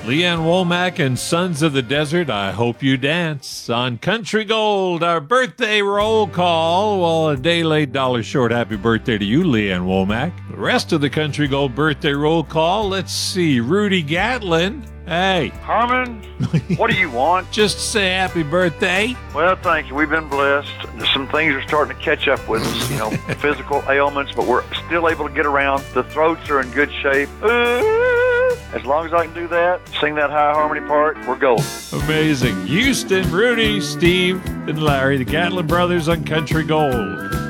Leanne Womack and Sons of the Desert, I Hope You Dance. On Country Gold, our birthday roll call. Well, a day late, dollar short. Happy birthday to you, Leanne Womack. The rest of the Country Gold birthday roll call, let's see. Rudy Gatlin. Hey. Herman, what do you want? Just say happy birthday. Well, thank you. We've been blessed. Some things are starting to catch up with us, physical ailments, but we're still able to get around. The throats are in good shape. As long as I can do that, sing that high harmony part, we're golden. Amazing. Houston, Rudy, Steve, and Larry, the Gatlin brothers on Country Gold.